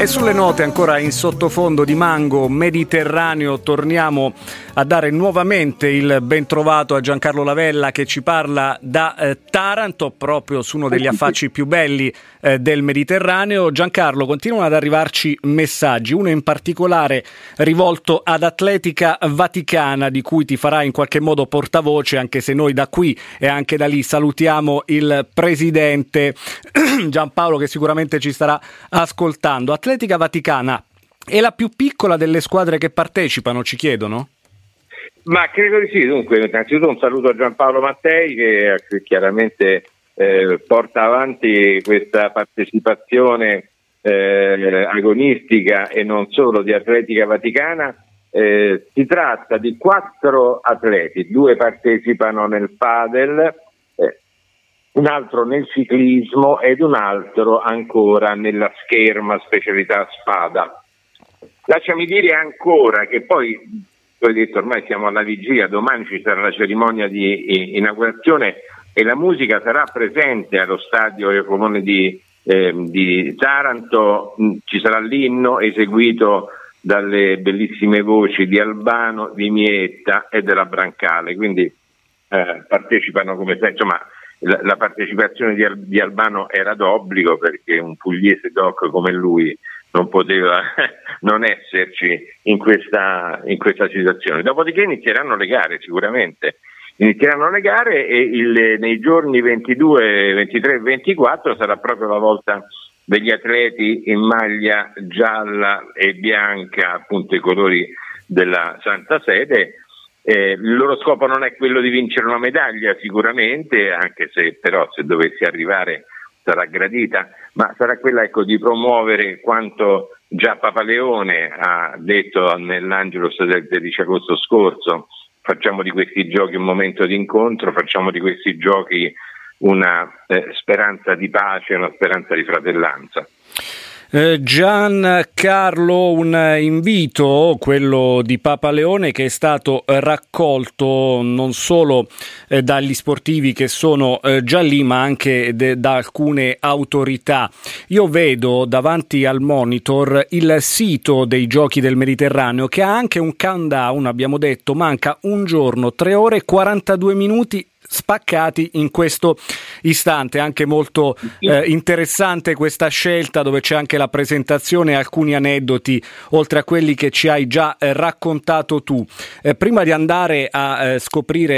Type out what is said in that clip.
E sulle note ancora in sottofondo di Mango Mediterraneo torniamo a dare nuovamente il bentrovato a Giancarlo Lavella, che ci parla da Taranto, proprio su uno degli affacci più belli del Mediterraneo. Giancarlo, continuano ad arrivarci messaggi, uno in particolare rivolto ad Atletica Vaticana, di cui ti farà in qualche modo portavoce, anche se noi da qui e anche da lì salutiamo il presidente Giampaolo, che sicuramente ci starà ascoltando. Atletica Vaticana è la più piccola delle squadre che partecipano, ci chiedono? Ma credo di sì. Dunque, innanzitutto un saluto a Giampaolo Mattei, che chiaramente porta avanti questa partecipazione agonistica e non solo di Atletica Vaticana. Si tratta di 4 atleti, 2 partecipano nel padel, un altro nel ciclismo ed un altro ancora nella scherma specialità spada. Lasciami dire ancora che poi, tu hai detto, ormai siamo alla vigilia, domani ci sarà la cerimonia di inaugurazione e la musica sarà presente allo stadio comune di Taranto. Ci sarà l'inno eseguito dalle bellissime voci di Albano, di Mietta e della Brancale, quindi partecipano come sempre, insomma. La partecipazione di Albano era d'obbligo, perché un pugliese doc come lui non poteva non esserci in questa situazione. Dopodiché inizieranno le gare, sicuramente. Inizieranno le gare e nei giorni 22, 23 e 24 sarà proprio la volta degli atleti in maglia gialla e bianca, appunto i colori della Santa Sede. Il loro scopo non è quello di vincere una medaglia sicuramente, anche se però se dovessi arrivare sarà gradita, ma sarà quella, ecco, di promuovere quanto già Papa Leone ha detto nell'Angelus del 13 agosto scorso: facciamo di questi giochi un momento di incontro, facciamo di questi giochi una speranza di pace, una speranza di fratellanza. Giancarlo, un invito, quello di Papa Leone, che è stato raccolto non solo dagli sportivi che sono già lì, ma anche da alcune autorità. Io vedo davanti al monitor il sito dei Giochi del Mediterraneo, che ha anche un countdown, abbiamo detto, manca un giorno, 3 ore e 42 minuti spaccati in questo istante. Anche molto interessante questa scelta, dove c'è anche la presentazione e alcuni aneddoti oltre a quelli che ci hai già raccontato tu. Prima di andare a scoprire